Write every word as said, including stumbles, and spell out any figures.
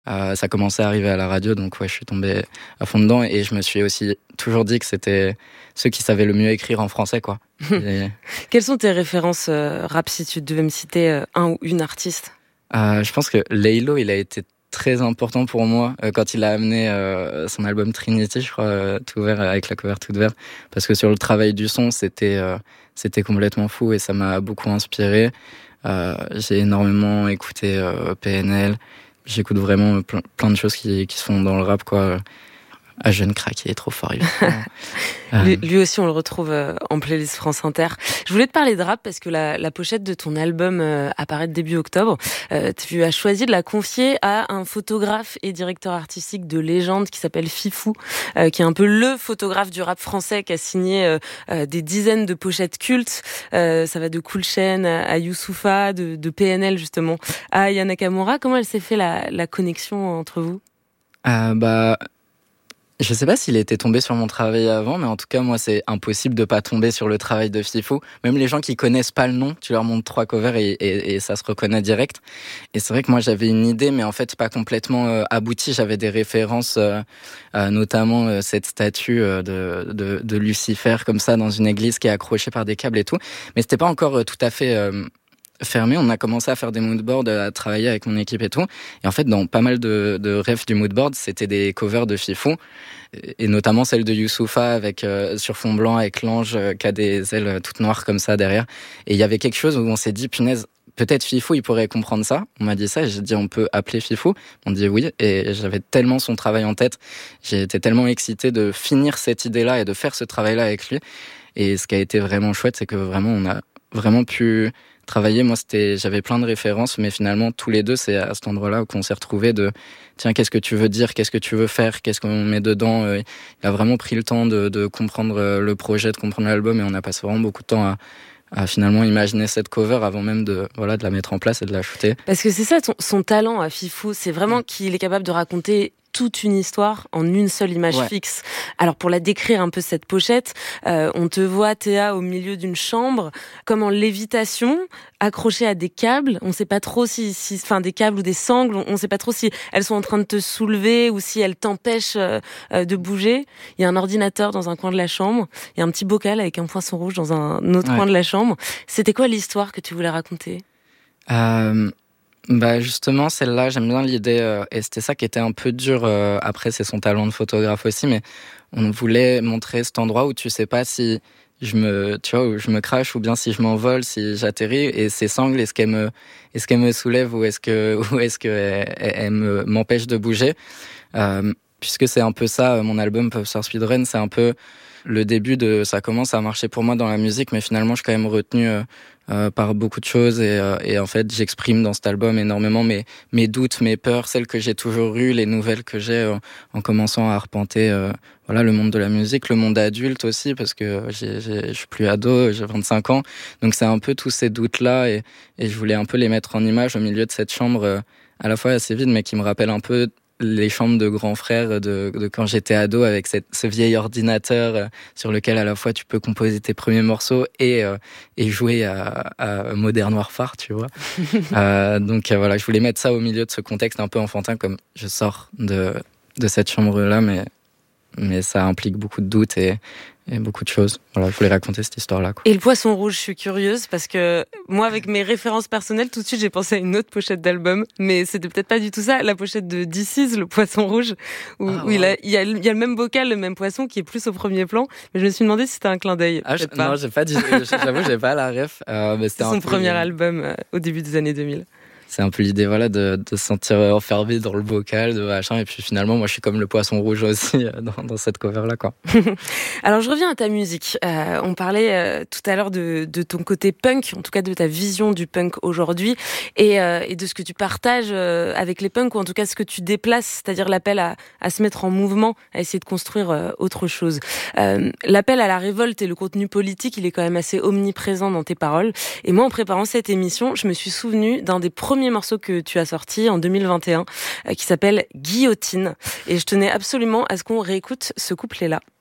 Euh, ça commençait à arriver à la radio, donc ouais, je suis tombé à fond dedans et je me suis aussi toujours dit que c'était ceux qui savaient le mieux écrire en français, quoi. Et... Quelles sont tes références euh, rap, si tu devais me citer euh, un ou une artiste? euh, Je pense que Laylo, il a été très important pour moi euh, quand il a amené euh, son album Trinity, je crois, euh, tout vert, avec la cover toute verte, parce que sur le travail du son, c'était euh, c'était complètement fou et ça m'a beaucoup inspiré. Euh, j'ai énormément écouté euh, P N L. J'écoute vraiment plein, plein de choses qui, qui se font dans le rap, quoi. Ah, Jeune Crack, il est trop fort. euh... lui, lui aussi, on le retrouve euh, en playlist France Inter. Je voulais te parler de rap parce que la, la pochette de ton album euh, apparaît début octobre. Euh, tu as choisi de la confier à un photographe et directeur artistique de légende qui s'appelle Fifou, euh, qui est un peu le photographe du rap français, qui a signé euh, euh, des dizaines de pochettes cultes. Euh, ça va de Cool Chain à Youssoupha, de, de P N L justement, à Aya Nakamura. Comment elle s'est fait la, la connexion entre vous? euh, Bah... Je sais pas s'il était tombé sur mon travail avant, mais en tout cas, moi, c'est impossible de pas tomber sur le travail de Fifou. Même les gens qui connaissent pas le nom, tu leur montres trois covers et, et, et ça se reconnaît direct. Et c'est vrai que moi, j'avais une idée, mais en fait, pas complètement euh, aboutie. J'avais des références, euh, euh, notamment euh, cette statue euh, de, de, de Lucifer, comme ça, dans une église qui est accrochée par des câbles et tout. Mais c'était pas encore euh, tout à fait... Euh, fermé, on a commencé à faire des moodboards, à travailler avec mon équipe et tout. Et en fait, dans pas mal de, de refs du moodboard, c'était des covers de Fifou, et notamment celle de Youssoupha avec euh, sur fond blanc avec l'ange euh, qui a des ailes toutes noires comme ça derrière. Et il y avait quelque chose où on s'est dit, punaise, peut-être Fifou, il pourrait comprendre ça. On m'a dit ça et j'ai dit, on peut appeler Fifou. On dit oui. Et j'avais tellement son travail en tête. J'ai été tellement excité de finir cette idée-là et de faire ce travail-là avec lui. Et ce qui a été vraiment chouette, c'est que vraiment, on a vraiment pu travailler. Moi, c'était, j'avais plein de références, mais finalement, tous les deux, c'est à cet endroit-là qu'on s'est retrouvés de, tiens, qu'est-ce que tu veux dire, qu'est-ce que tu veux faire, qu'est-ce qu'on met dedans. Il a vraiment pris le temps de, de comprendre le projet, de comprendre l'album, et on a passé vraiment beaucoup de temps à, à finalement imaginer cette cover avant même de, voilà, de la mettre en place et de la shooter. Parce que c'est ça, son, son talent à Fifou, c'est vraiment mmh. qu'il est capable de raconter toute une histoire en une seule image ouais. fixe. Alors pour la décrire un peu cette pochette, euh, on te voit Théa au milieu d'une chambre, comme en lévitation, accrochée à des câbles. On ne sait pas trop si, si, enfin des câbles ou des sangles. On ne sait pas trop si elles sont en train de te soulever ou si elles t'empêchent euh, de bouger. Il y a un ordinateur dans un coin de la chambre. Il y a un petit bocal avec un poisson rouge dans un autre ouais. coin de la chambre. C'était quoi l'histoire que tu voulais raconter ? euh... Bah justement, celle-là, j'aime bien l'idée, euh, et c'était ça qui était un peu dur. Euh, après, c'est son talent de photographe aussi, mais on voulait montrer cet endroit où tu sais pas si je me, tu vois, où je me crache ou bien si je m'envole, si j'atterris, et ces sangles, est-ce qu'elles me, est-ce qu'elles me soulèvent ou est-ce que, ou est-ce que elles, elles me m'empêchent de bouger, euh, puisque c'est un peu ça, mon album Pop Star Speedrun, c'est un peu le début de, ça commence à marcher pour moi dans la musique, mais finalement, je suis quand même retenu euh, euh, par beaucoup de choses et, euh, et en fait, j'exprime dans cet album énormément mes, mes doutes, mes peurs, celles que j'ai toujours eues, les nouvelles que j'ai euh, en commençant à arpenter euh, voilà, le monde de la musique, le monde adulte aussi, parce que j'ai, j'ai, je suis plus ado, j'ai vingt-cinq ans, donc c'est un peu tous ces doutes-là et, et je voulais un peu les mettre en image au milieu de cette chambre euh, à la fois assez vide, mais qui me rappelle un peu les chambres de grands frères de, de quand j'étais ado avec cette, ce vieil ordinateur euh, sur lequel à la fois tu peux composer tes premiers morceaux et, euh, et jouer à, à Modern Warfare, tu vois. euh, donc euh, voilà, je voulais mettre ça au milieu de ce contexte un peu enfantin, comme je sors de, de cette chambre-là, mais, mais ça implique beaucoup de doutes et, et beaucoup de choses. Voilà, je voulais raconter cette histoire-là, quoi. Et le poisson rouge, je suis curieuse parce que moi, avec mes références personnelles, tout de suite, j'ai pensé à une autre pochette d'album, mais c'était peut-être pas du tout ça. La pochette de This Is, le poisson rouge, où, ah, où wow. il, a, il, y a, il y a le même bocal, le même poisson qui est plus au premier plan. Mais je me suis demandé si c'était un clin d'œil. Ah, je, non, j'ai pas dit, j'avoue, j'ai pas la ref. Euh, mais c'était C'est son un peu premier euh... album euh, au début des années deux mille. C'est un peu l'idée, voilà, de, de se sentir enfermé dans le bocal, de machin. Et puis finalement, moi, je suis comme le poisson rouge aussi dans, dans cette cover-là, quoi. Alors, je reviens à ta musique. Euh, on parlait euh, tout à l'heure de, de ton côté punk, en tout cas de ta vision du punk aujourd'hui, et, euh, et de ce que tu partages euh, avec les punks, ou en tout cas ce que tu déplaces, c'est-à-dire l'appel à, à se mettre en mouvement, à essayer de construire euh, autre chose. Euh, l'appel à la révolte et le contenu politique, il est quand même assez omniprésent dans tes paroles. Et moi, en préparant cette émission, je me suis souvenue d'un des premiers morceau que tu as sorti en deux mille vingt et un euh, qui s'appelle Guillotine, et je tenais absolument à ce qu'on réécoute ce couplet-là.